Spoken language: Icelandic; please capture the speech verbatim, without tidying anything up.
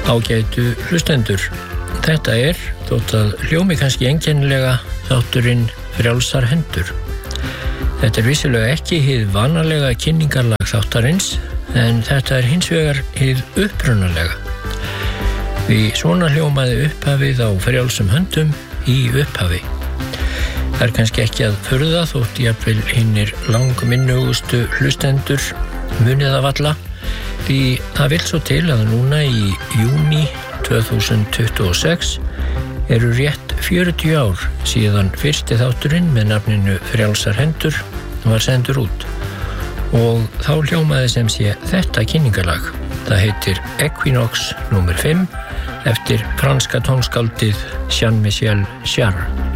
Ágætu hlustendur, þetta er, þótt að hljómi kannski einkennilega, þátturinn Frjálsar hendur. Þetta er vissulega ekki hið vanalega kynningarlag þáttarins, en þetta er hins vegar hið upprunalega. Því svona hljómaði upphafið á frjálsum höndum í upphafi. Það er kannski ekki að furða þótt jafnvel hinnir langminnugustu hlustendur munið af alla, því það vill svo til að núna í júní tvö þúsund tuttugu og sex eru rétt fjörutíu ár síðan fyrsti þátturinn með nafninu Frjálsar hendur var sendur út. Og þá hljómaði sem sé þetta kynningalag. Það heitir Equinox númer fimm eftir franska tónskáldið Jean-Michel Jarre.